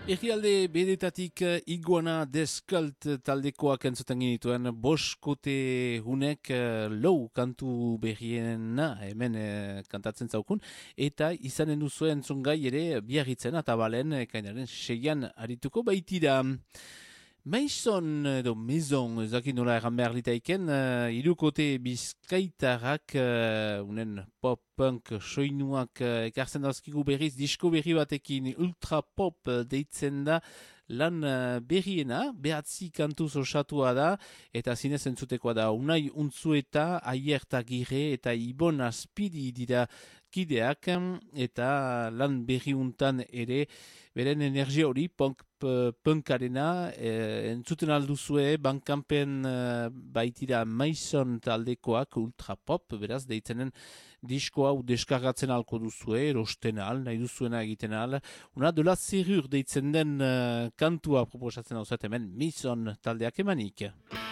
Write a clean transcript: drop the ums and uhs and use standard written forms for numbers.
Herrialde bedetatik iguana deskalt taldekoak entzuten genituen boskote hunek low kantu berriena hemen kantatzen zaukun eta izanen duzu entzun gai ere biarritzen eta balen kainaren 6an arituko baitira. Maison edo Maison, ezakit nola erran behar litaiken, hirukote bizkaitarrak, unen pop-punk soinuak ekartzen dauzkigu berriz, disko berri batekin ultra pop deitzen da, lan berriena, behatzi kantuz osatua da, eta zinez entzutekoa da, Unai Untzueta, Aierta Gire eta Ibon Azpidi dira kideak, eta lan berriuntan ere, beren energia hori, punkarena, entzuten alduzue, bankanpen baitira Maison taldekoak ultrapop, beraz, deitzenen disko hau deskargatzen alko duzue, erosten al, nahi duzuena egiten al. Una de la serrure deitzen den kantua proposatzen hau hemen Maison taldeak emanik.